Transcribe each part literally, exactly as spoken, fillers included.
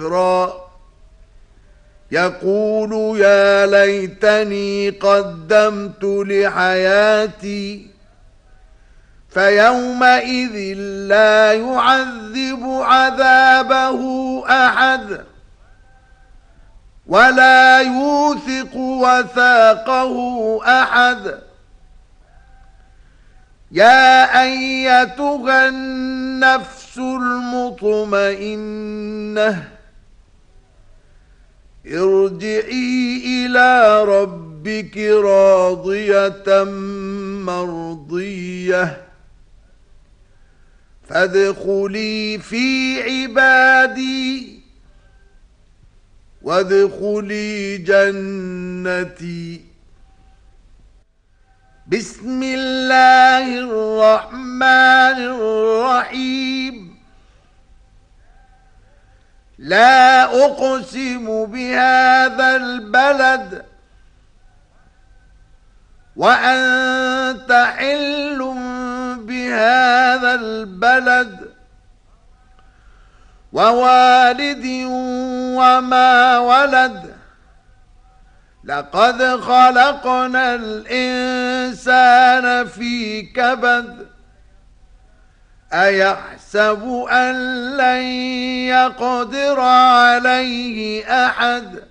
يقول يا ليتني قدمت لحياتي فيومئذ لا يعذب عذابه أحد ولا يوثق وثاقه أحد. يا أيتها النفس المطمئنة ارجعي إلى ربك راضية مرضية فادخلي في عبادي وادخلي جنتي. بسم الله الرحمن الرحيم. لا أقسم بهذا البلد وأنت حل بهذا البلد ووالد وما ولد. لقد خلقنا الإنسان في كبد. أيحسب أن لن يقدر عليه أحد.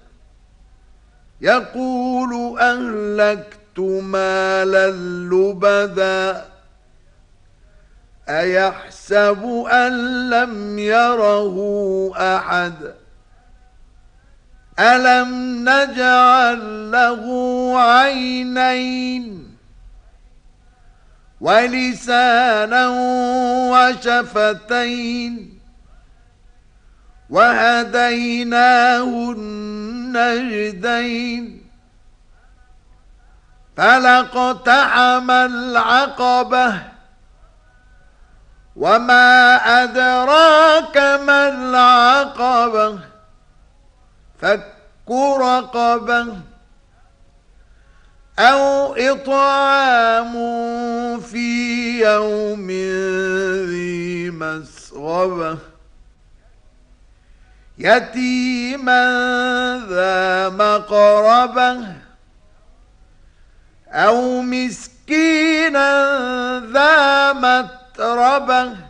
يقول أهلكت مالا لبدا. أيحسب أن لم يره أحد. ألم نجعل له عينين ولسانا وشفتين وهديناه النجدين. فلاقتحم العقبة وما أدراك ما العقبة. فك رقبة أو إطعام في يوم ذي مسغبة يتيما ذا مقربة أو مسكينا ذا متربة